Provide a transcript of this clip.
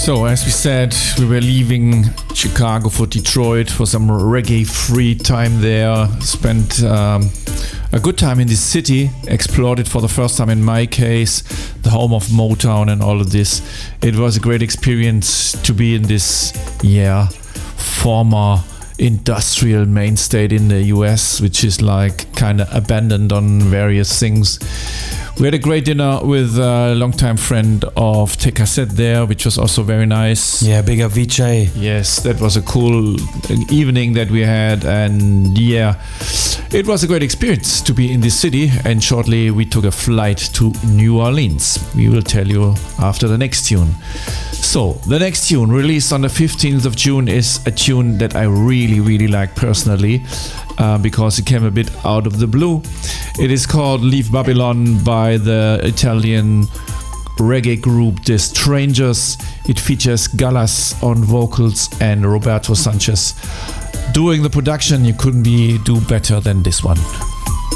So, as we said, we were leaving Chicago for Detroit for some reggae-free time there. Spent a good time in this city, explored it for the first time in my case, the home of Motown and all of this. It was a great experience to be in this, former industrial main state in the US, which is like kind of abandoned on various things. We had a great dinner with a longtime friend of Tekaset there, which was also very nice. Yeah, big up Vijay. Yes, that was a cool evening that we had, and it was a great experience to be in this city. And shortly we took a flight to New Orleans. We will tell you after the next tune. So, the next tune, released on the 15th of June, is a tune that I really, really like personally, because it came a bit out of the blue. It is called Leave Babylon by the Italian reggae group The Strangers. It features Gallas on vocals and Roberto Sanchez doing the production. You couldn't do better than this one.